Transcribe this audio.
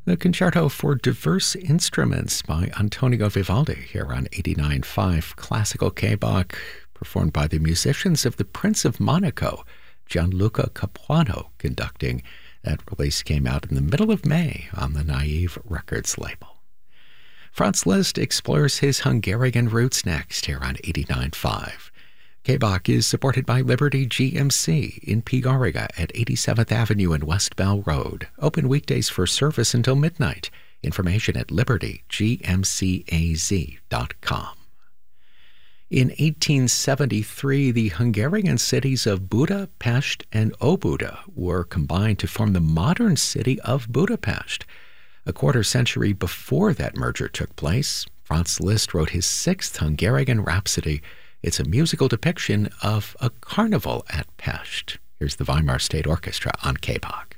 The Concerto for Diverse Instruments by Antonio Vivaldi here on 89.5 Classical K-Bach, performed by the musicians of the Prince of Monaco, Gianluca Capuano, conducting. That release came out in the middle of May on the Naive Records label. Franz Liszt explores his Hungarian roots next here on 89.5. K-Bach is supported by Liberty GMC in Peoria at 87th Avenue and West Bell Road. Open weekdays for service until midnight. Information at libertygmcaz.com. In 1873, the Hungarian cities of Buda, Pest, and Óbuda were combined to form the modern city of Budapest. A quarter century before that merger took place, Franz Liszt wrote his sixth Hungarian Rhapsody. It's a musical depiction of a carnival at Pest. Here's the Weimar State Orchestra on K-Bach.